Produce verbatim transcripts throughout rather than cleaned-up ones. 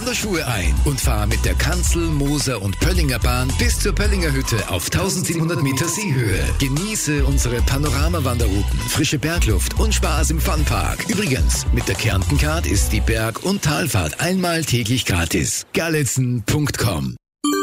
eure Schuhe ein und fahr mit der Kanzel-, Moser- und Pöllinger Bahn bis zur Pöllinger Hütte auf tausendsiebenhundert Meter Seehöhe. Genieße unsere Panoramawanderrouten, frische Bergluft und Spaß im Funpark. Übrigens, mit der Kärnten-Card ist die Berg- und Talfahrt einmal täglich gratis. Gallitzen punkt com.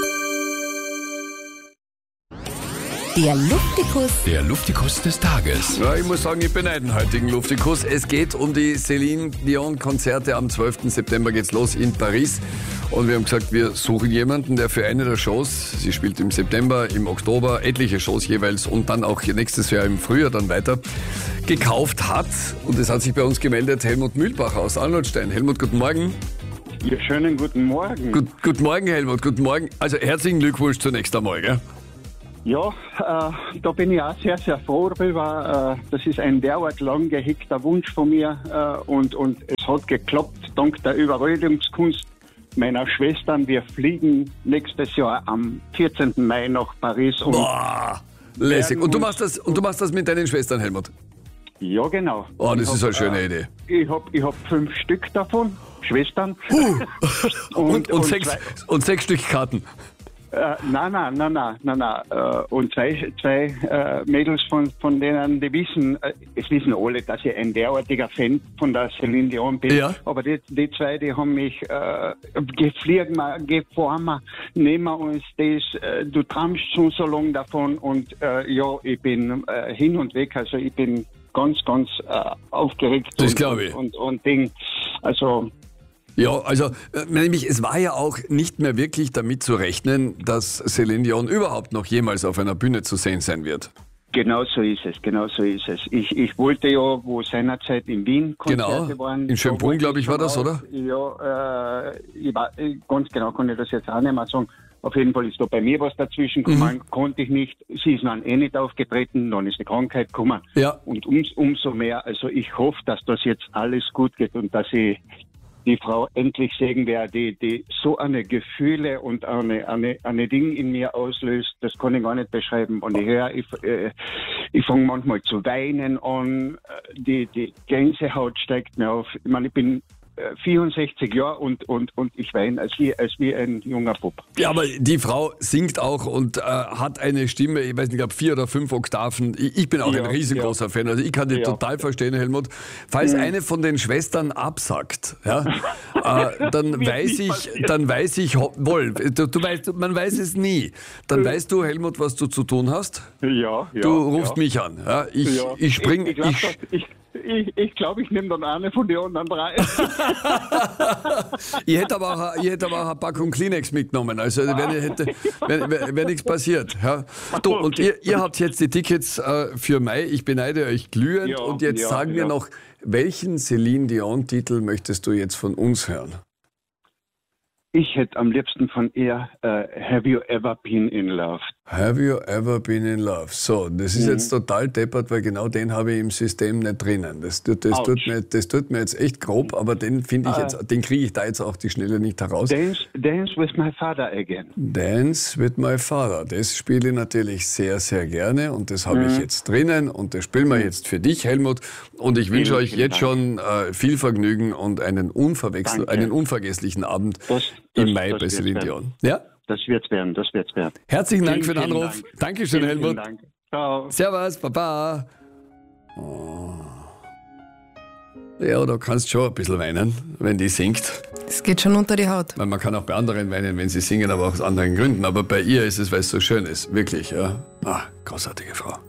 Der Luftikus. Der Luftikus des Tages. Ja, ich muss sagen, ich beneide den heutigen Luftikus. Es geht um die Céline Dion-Konzerte. Am zwölften September geht's los in Paris. Und wir haben gesagt, wir suchen jemanden, der für eine der Shows, sie spielt im September, im Oktober, etliche Shows jeweils und dann auch nächstes Jahr im Frühjahr dann weiter, gekauft hat. Und es hat sich bei uns gemeldet Helmut Mühlbach aus Arnoldstein. Helmut, guten Morgen. Ja, schönen guten Morgen. Gut, guten Morgen, Helmut, guten Morgen. Also herzlichen Glückwunsch zunächst einmal, gell? Ja, äh, da bin ich auch sehr, sehr froh darüber. Äh, das ist ein derart lang gehegter Wunsch von mir äh, und, und es hat geklappt, dank der Überredungskunst meiner Schwestern. Wir fliegen nächstes Jahr am vierzehnten Mai nach Paris. Und Boah, lässig. Und du machst das, und du machst das mit deinen Schwestern, Helmut? Ja, genau. Oh, das ich ist hab, eine schöne äh, Idee. Ich habe ich hab fünf Stück davon, Schwestern. Uh. und, und, und, sechs, zwei, und sechs Stück Karten. Äh, nein, nein, nein, nein, nein, nein. Äh, und zwei, zwei äh, Mädels von, von denen, die wissen, äh, es wissen alle, dass ich ein derartiger Fan von der Céline Dion bin. Ja. Aber die, die zwei, die haben mich äh, gefliegen, geh vor mir, nehmen wir uns das, äh, du träumst schon so lange davon und äh, ja, ich bin äh, hin und weg, also ich bin ganz, ganz äh, aufgeregt. Das und, glaube ich. Und, und, und Ding, also... Ja, also äh, nämlich es war ja auch nicht mehr wirklich damit zu rechnen, dass Céline Dion überhaupt noch jemals auf einer Bühne zu sehen sein wird. Genau so ist es, genau so ist es. Ich, ich wollte ja, wo seinerzeit in Wien Konzerte Genau, waren. in Schönbrunn, glaube ich, war das, oder? Ja, äh, ich war, ganz genau kann ich das jetzt auch nicht mehr sagen. Auf jeden Fall ist da bei mir was dazwischen gekommen, mhm. konnte ich nicht. Sie ist dann eh nicht aufgetreten, dann ist die Krankheit gekommen. Ja. Und ums, umso mehr, also ich hoffe, dass das jetzt alles gut geht und dass ich die Frau endlich sehen werde, die, die so eine Gefühle und eine, eine, eine Ding in mir auslöst, das kann ich gar nicht beschreiben. Und ich höre, ich, äh, ich fange manchmal zu weinen an, die, die Gänsehaut steigt mir auf. Ich meine, ich bin vierundsechzig Jahre und, und, und ich weine als wie, als wie ein junger Bub. Ja, aber die Frau singt auch und äh, hat eine Stimme, ich weiß nicht, ich glaube vier oder fünf Oktaven. Ich, ich bin auch ja, ein riesengroßer ja. Fan, also ich kann die ja. total verstehen, Helmut. Falls mhm. eine von den Schwestern absackt, ja, äh, dann weiß ich, dann weiß ich, wohl, du, du weißt, man weiß es nie. Dann weißt du, Helmut, was du zu tun hast. Ja, ja. Du rufst ja. mich an. Ja, ich, ja. ich spring. Ich, ich, ich, ich Ich, ich glaube, ich nehme dann eine von den anderen drei. ich, hätte aber auch, ich hätte aber auch eine Packung Kleenex mitgenommen, also wäre wär, wär, wär nichts passiert. Ja. Du, und ihr, ihr habt jetzt die Tickets äh, für Mai, ich beneide euch glühend. Ja, und jetzt ja, sagen wir ja. noch, welchen Céline Dion-Titel möchtest du jetzt von uns hören? Ich hätte am liebsten von ihr uh, Have You Ever Been in Love? Have you ever been in love? So, das ist mhm. jetzt total deppert, weil genau den habe ich im System nicht drinnen. Das, das, das, tut, mir, das tut mir jetzt echt grob, aber den finde ich jetzt, den kriege ich da jetzt auch die Schnelle nicht heraus. Dance, dance with my father again. Dance with my father. Das spiele ich natürlich sehr, sehr gerne und das habe mhm. ich jetzt drinnen und das spielen wir jetzt für dich, Helmut. Und ich wünsche euch jetzt Dank. schon äh, viel Vergnügen und einen, unverwechsel einen unvergesslichen Abend das, das, im Mai bei Céline Dion. Ja? Das wird's werden, das wird's werden. Herzlichen Dank vielen, für den Anruf. Dank. Dankeschön, vielen, Helmut. Vielen Dank. Ciao. Servus, Baba. Oh. Ja, da kannst du schon ein bisschen weinen, wenn die singt. Es geht schon unter die Haut. Man kann auch bei anderen weinen, wenn sie singen, aber auch aus anderen Gründen. Aber bei ihr ist es, weil es so schön ist. Wirklich, ja. Ah, großartige Frau.